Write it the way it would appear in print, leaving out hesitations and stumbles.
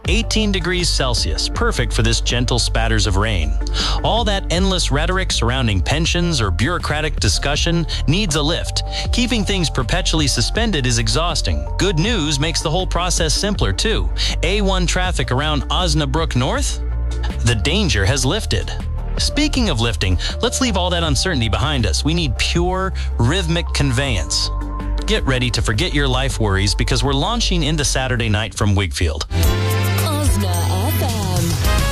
18 degrees Celsius, perfect for this gentle spatters of rain. All that endless rhetoric surrounding pensions or bureaucratic discussion needs a lift. Keeping things perpetually suspended is exhausting. Good news makes the whole process simpler too. A1 traffic around Osnabrück North? The danger has lifted. Speaking of lifting, let's leave all that uncertainty behind us. We need pure, rhythmic conveyance. Get ready to forget your life worries because we're launching into Saturday night from Wigfield.